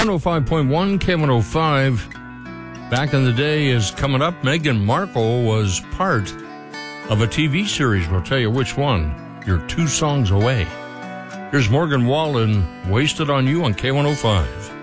105.1 K105. Back in the Day is coming up. Meghan Markle was part of a TV series. We'll tell you which one. You're 2 songs away. Here's Morgan Wallen, Wasted on You on K105.